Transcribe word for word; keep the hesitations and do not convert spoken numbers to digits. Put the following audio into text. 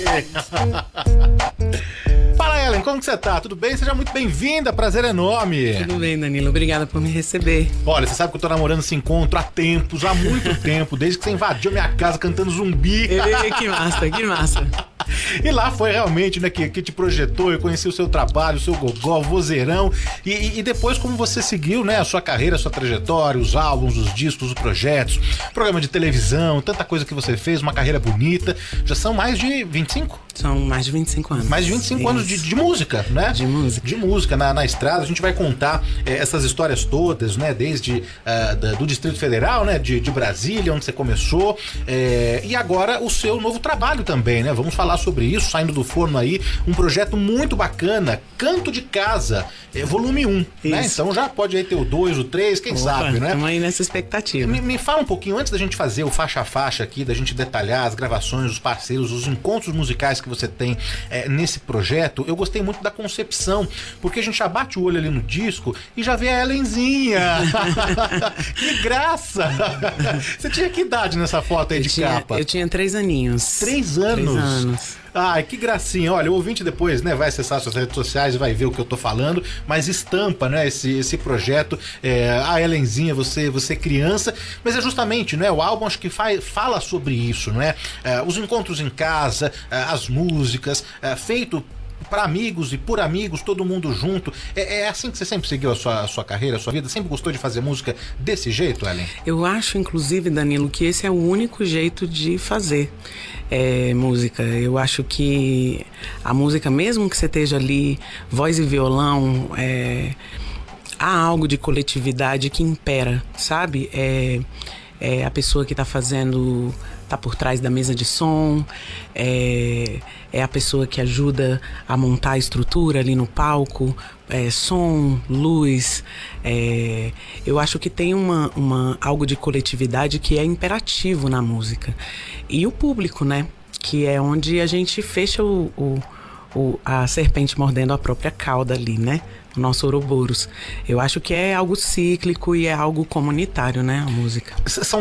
Fala, Ellen, como que você tá? Tudo bem? Seja muito bem-vinda, prazer enorme. Tudo bem, Danilo, obrigada por me receber. Olha, você sabe que eu tô namorando esse encontro há tempos, há muito tempo, desde que você invadiu minha casa cantando Zumbi. Ei, que massa, que massa. E lá foi realmente, né, que, que te projetou, eu conheci o seu trabalho, o seu gogó, o vozeirão, e, e, e depois como você seguiu, né, a sua carreira, a sua trajetória, os álbuns, os discos, os projetos, programa de televisão, tanta coisa que você fez, uma carreira bonita. Já são mais de vinte e cinco? São mais de vinte e cinco anos. Mais de vinte e cinco Isso. anos de, de música, né? De música. De música na, na estrada. A gente vai contar é, essas histórias todas, né? Desde uh, da, do Distrito Federal, né? De, de Brasília, onde você começou. É, e agora o seu novo trabalho também, né? Vamos falar sobre isso, saindo do forno aí. Um projeto muito bacana, Canto de Casa, é, volume um, né? Então já pode aí ter o dois, o três, quem Opa, sabe, né? Estamos aí nessa expectativa. Me, me fala um pouquinho, antes da gente fazer o faixa a faixa aqui, da gente detalhar as gravações, os parceiros, os encontros musicais que você tem é, nesse projeto, eu gostei muito da concepção, porque a gente já bate o olho ali no disco e já vê a Ellenzinha. Que graça! Você tinha que idade nessa foto aí eu de tinha, capa? Eu tinha três aninhos. Três anos? Três anos. Ai, que gracinha. Olha, o ouvinte depois, né, vai acessar suas redes sociais e vai ver o que eu tô falando, mas estampa, né, esse, esse projeto, é, a Ellenzinha, você, você criança, mas é justamente, né, o álbum acho que faz, fala sobre isso, né, é, os encontros em casa, é, as músicas, é, feito para amigos e por amigos, todo mundo junto. É, é assim que você sempre seguiu a sua, a sua carreira, a sua vida? Sempre gostou de fazer música desse jeito, Ellen? Eu acho, inclusive, Danilo, que esse é o único jeito de fazer é, música. Eu acho que a música, mesmo que você esteja ali, voz e violão, é, há algo de coletividade que impera, sabe? É, é a pessoa que está fazendo... tá por trás da mesa de som, é, é a pessoa que ajuda a montar a estrutura ali no palco, é, som, luz. É, eu acho que tem uma, uma, algo de coletividade que é imperativo na música. E o público, né? Que é onde a gente fecha o, o, o, a serpente mordendo a própria cauda ali, né? O nosso Ouroboros. Eu acho que é algo cíclico e é algo comunitário, né? A música. São